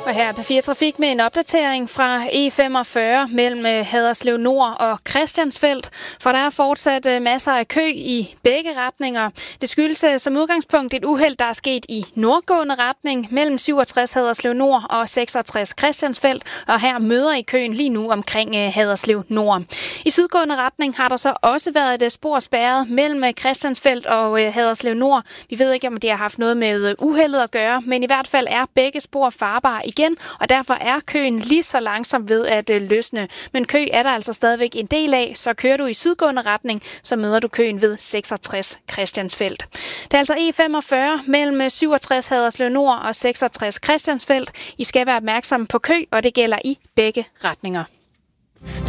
Og her er P4 Trafik med en opdatering fra E45 mellem Haderslev Nord og Christiansfeld, for der er fortsat masser af kø i begge retninger. Det skyldes som udgangspunkt et uheld, der er sket i nordgående retning mellem 67 Haderslev Nord og 66 Christiansfeld, og her møder I køen lige nu omkring Haderslev Nord. I sydgående retning har der så også været et spor spærret mellem Christiansfeld og Haderslev Nord. Vi ved ikke, om det har haft noget med uheldet at gøre, men i hvert fald er begge spor farbare igen, og derfor er køen lige så langsom ved at løsne. Men kø er der altså stadigvæk en del af, så kører du i sydgående retning, så møder du køen ved 66 Christiansfeld. Det er altså E45 mellem 67 Haderslev Nord og 66 Christiansfeld. I skal være opmærksomme på kø, og det gælder i begge retninger.